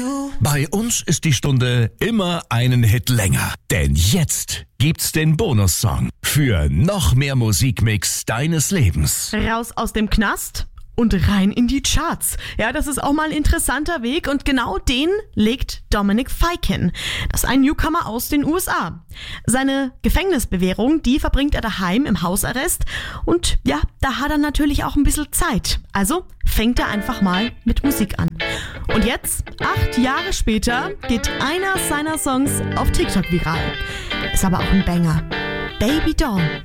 Bei uns ist die Stunde immer einen Hit länger. Denn jetzt gibt's den Bonussong für noch mehr Musikmix deines Lebens. Raus aus dem Knast und rein in die Charts. Ja, das ist auch mal ein interessanter Weg und genau den legt Dominic Fike hin. Das ist ein Newcomer aus den USA. Seine Gefängnisbewährung, die verbringt er daheim im Hausarrest und ja, da hat er natürlich auch ein bisschen Zeit. Also fängt er einfach mal mit Musik an. Und jetzt, 8 Jahre später, geht einer seiner Songs auf TikTok viral. Ist aber auch ein Banger. Baby Doll.